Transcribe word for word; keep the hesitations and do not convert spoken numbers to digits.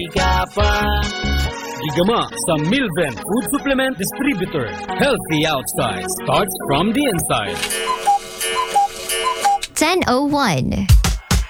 Gigama sa Milven Food Supplement Distributor. Healthy outside starts from the inside. ten oh one